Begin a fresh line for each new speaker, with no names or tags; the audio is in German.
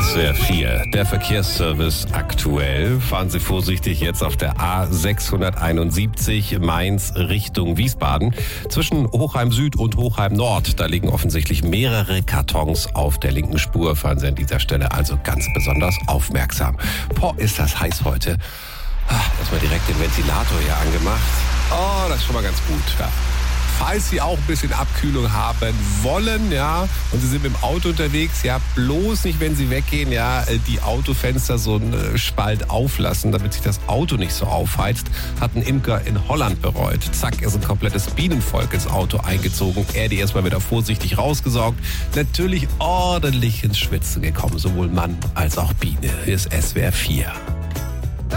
SWR 4, der Verkehrsservice aktuell. Fahren Sie vorsichtig jetzt auf der A671 Mainz Richtung Wiesbaden. Zwischen Hochheim Süd und Hochheim Nord, da liegen offensichtlich mehrere Kartons auf der linken Spur. Fahren Sie an dieser Stelle also ganz besonders aufmerksam. Boah, ist das heiß heute. Erstmal direkt den Ventilator hier angemacht. Oh, das ist schon mal ganz gut. Ja. Falls Sie auch ein bisschen Abkühlung haben wollen, ja, und Sie sind mit dem Auto unterwegs, ja, bloß nicht, wenn Sie weggehen, ja, die Autofenster so einen Spalt auflassen, damit sich das Auto nicht so aufheizt, hat ein Imker in Holland bereut. Zack, ist ein komplettes Bienenvolk ins Auto eingezogen, er die erstmal wieder vorsichtig rausgesaugt, natürlich ordentlich ins Schwitzen gekommen, sowohl Mann als auch Biene. Hier ist SWR 4.